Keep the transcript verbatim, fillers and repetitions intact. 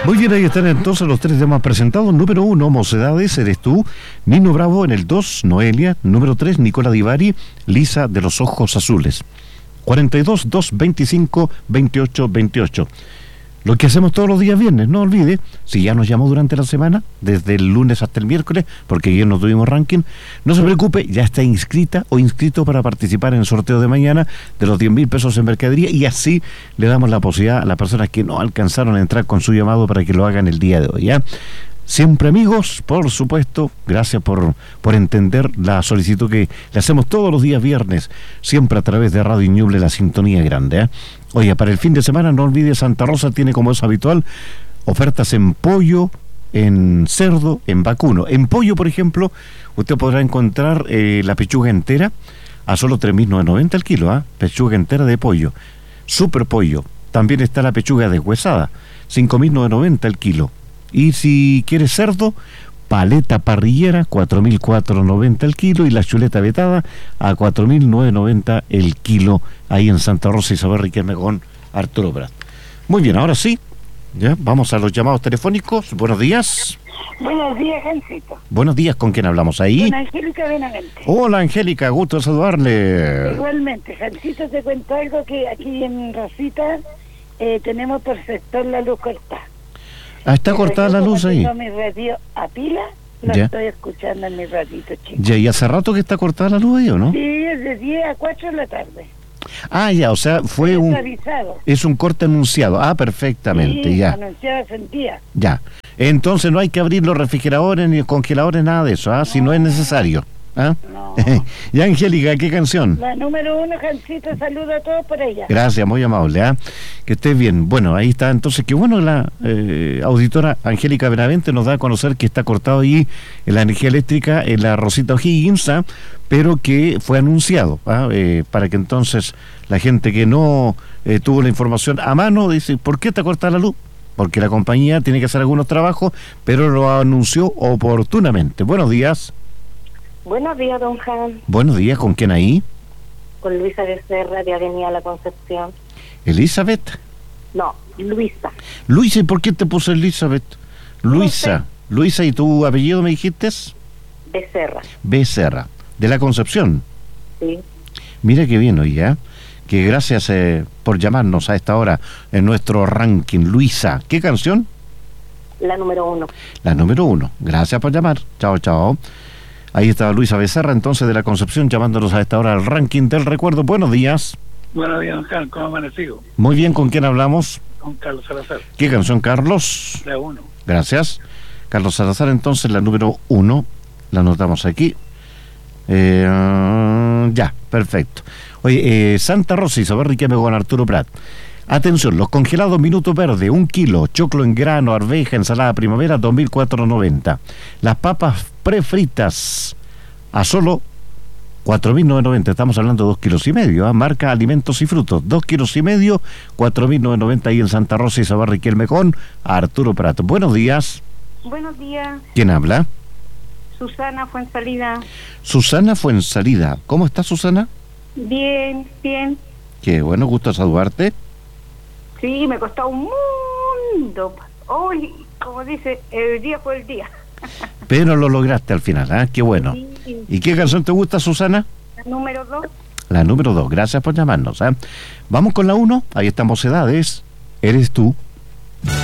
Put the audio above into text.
Muy bien, ahí están entonces los tres temas presentados. Número uno, Mocedades, eres tú. Nino Bravo en el dos, Noelia. Número tres, Nicola Divari, Lisa de los ojos azules. cuarenta y dos, doscientos veinticinco, veintiocho, veintiocho. Lo que hacemos todos los días viernes, no olvide, si ya nos llamó durante la semana, desde el lunes hasta el miércoles, porque ayer no tuvimos ranking, no se preocupe, ya está inscrita o inscrito para participar en el sorteo de mañana de los diez mil pesos en mercadería, y así le damos la posibilidad a las personas que no alcanzaron a entrar con su llamado para que lo hagan el día de hoy, ¿ya? Siempre amigos, por supuesto, gracias por, por entender la solicitud que le hacemos todos los días viernes, siempre a través de Radio Ñuble, la sintonía grande, ¿eh? Oye, para el fin de semana no olvide, Santa Rosa tiene, como es habitual, ofertas en pollo, en cerdo, en vacuno. En pollo, por ejemplo, usted podrá encontrar eh, la pechuga entera a solo tres mil novecientos noventa el kilo, ¿eh? Pechuga entera de pollo, super pollo. También está la pechuga deshuesada, cinco mil novecientos noventa el kilo. Y si quiere cerdo, paleta parrillera, cuatro mil cuatrocientos noventa el kilo, y la chuleta vetada a cuatro mil novecientos noventa el kilo, ahí en Santa Rosa, Isabel Riquelme con Arturo Prat. Muy bien, ahora sí, ya vamos a los llamados telefónicos. Buenos días. Buenos días, Jancito. Buenos días, ¿con quién hablamos ahí? Con Angélica Benavente. Hola, Angélica, gusto de saludarle. Igualmente, Jancito, te cuento algo, que aquí en Rosita eh, tenemos por sector la luz cortada. Ah, está cortada la luz ahí. Tengo mi radio a pila, la ya. Estoy escuchando en mi ratito, chico. Ya, ¿y hace rato que está cortada la luz ahí o no? Sí, es de diez a cuatro de la tarde. Ah, ya, o sea, fue un... avisado. Es un corte anunciado. Ah, perfectamente, Sí, ya. anunciado sentía. Ya. Entonces no hay que abrir los refrigeradores ni los congeladores, nada de eso, ¿ah? No. Si no es necesario. ¿Ah? No. Ya, Angélica, ¿qué canción? La número uno, Jancito, saludo a todos por ella. Gracias, muy amable, ¿ah? Que estés bien. Bueno, ahí está, entonces, qué bueno, la eh, auditora Angélica Benavente nos da a conocer que está cortado ahí en la energía eléctrica en la Rosita O'Higgins, ¿ah? Pero que fue anunciado, ¿ah? eh, para que entonces la gente que no eh, tuvo la información a mano dice, ¿por qué está cortada la luz? Porque la compañía tiene que hacer algunos trabajos, pero lo anunció oportunamente. Buenos días. Buenos días, don Jan. Buenos días, ¿con quién ahí? Con Luisa Becerra, de Avenida La Concepción. ¿Elizabeth? No, Luisa. Luisa, ¿y por qué te puse Elizabeth? Luisa. No sé. Luisa, ¿y tu apellido me dijiste? Becerra. Becerra, de La Concepción. Sí. Mira qué bien, oye, ¿eh? Que gracias eh, por llamarnos a esta hora en nuestro ranking. Luisa, ¿qué canción? La número uno. La número uno. Gracias por llamar. Chao, chao. Ahí está Luisa Becerra, entonces, de La Concepción, llamándonos a esta hora al ranking del recuerdo. Buenos días. Buenos días, don Carlos. ¿Cómo ha amanecido? Muy bien, ¿con quién hablamos? Con Carlos Salazar. ¿Qué canción, Carlos? La uno. Gracias. Carlos Salazar, entonces, la número uno. La anotamos aquí. Eh, uh, ya, perfecto. Oye, eh, Santa Rosa, Isabel Riquelme con Arturo Prat. Atención, los congelados Minuto Verde, un kilo, choclo en grano, arveja, ensalada primavera, dos mil cuatrocientos noventa. Las papas prefritas a solo cuatro mil novecientos noventa, estamos hablando de dos kilos y medio, ¿eh? Marca Alimentos y Frutos, dos kilos y medio, cuatro mil novecientos noventa ahí en Santa Rosa, Isabel Riquelme con Arturo Prat. Buenos días. Buenos días. ¿Quién habla? Susana Fuensalida. Susana Fuensalida. ¿Cómo está, Susana? Bien, bien. Qué bueno, gusto saludarte. Sí, me costó un mundo. Hoy, como dice, el día fue el día. Pero lo lograste al final, ¿eh? Qué bueno. Sí. ¿Y qué canción te gusta, Susana? La número dos. La número dos, gracias por llamarnos, ¿eh? Vamos con la uno, ahí están Mocedades, eres tú.